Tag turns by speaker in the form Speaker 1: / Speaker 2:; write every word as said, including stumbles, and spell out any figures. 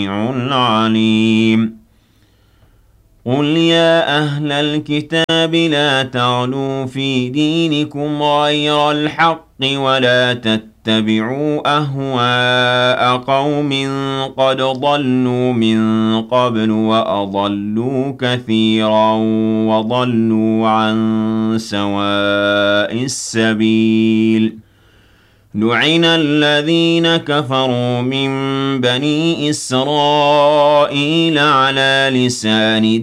Speaker 1: عليم قل يا أهل الكتاب لا تغلوا في دينكم غير الحق ولا تتبعوا أهواء قوم قد ضلوا من قبل وأضلوا كثيرا وضلوا عن سواء السبيل لعن الذين كفروا من بني إسرائيل على لسان